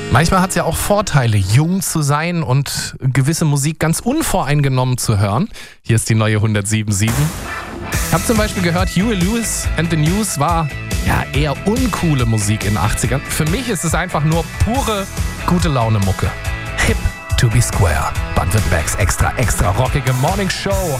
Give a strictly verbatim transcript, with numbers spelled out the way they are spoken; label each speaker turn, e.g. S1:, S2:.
S1: Manchmal hat es ja auch Vorteile, jung zu sein und gewisse Musik ganz unvoreingenommen zu hören. Hier ist die neue hundertsieben Komma sieben. Ich habe zum Beispiel gehört, Huey Lewis and the News war ja eher uncoole Musik in den achtzigern. Für mich ist es einfach nur pure gute Laune Mucke. Hip to be square. Baden-Württembergs extra, extra rockige Morning Show.